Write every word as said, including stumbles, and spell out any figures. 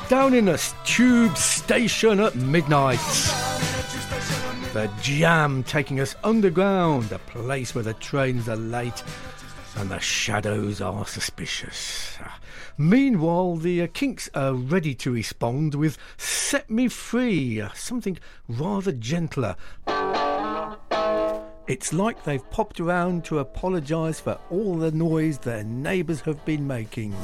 down in a tube station at midnight. The jam taking us underground, a place where the trains are late and the shadows are suspicious. Meanwhile, the uh, Kinks are ready to respond with Set Me Free, uh, something rather gentler. It's like they've popped around to apologise for all the noise their neighbours have been making.